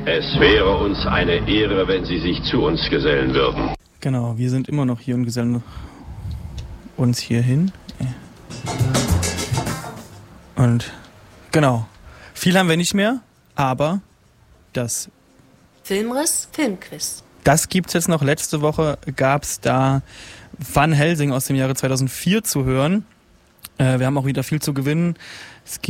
Es wäre uns eine Ehre, wenn Sie sich zu uns gesellen würden. Genau, wir sind immer noch hier und gesellen uns hier hin. Und genau, viel haben wir nicht mehr, aber das Filmriss, Filmquiz. Das gibt's jetzt noch. Letzte Woche gab's da Van Helsing aus dem Jahre 2004 zu hören. Wir haben auch wieder viel zu gewinnen.